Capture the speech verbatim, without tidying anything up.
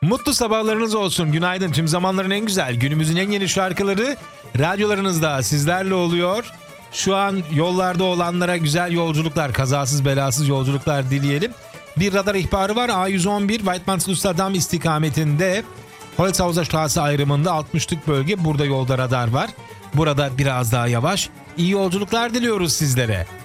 Mutlu sabahlarınız olsun. Günaydın. Tüm zamanların en güzel, günümüzün en yeni şarkıları radyolarınızda sizlerle oluyor. Şu an yollarda olanlara güzel yolculuklar, kazasız belasız yolculuklar dileyelim. Bir radar ihbarı var. A yüz on bir Weidmannsluster istikametinde Holzhauser Straße ayrımında altmışlık bölge. Burada yolda radar var. Burada biraz daha yavaş. İyi yolculuklar diliyoruz sizlere.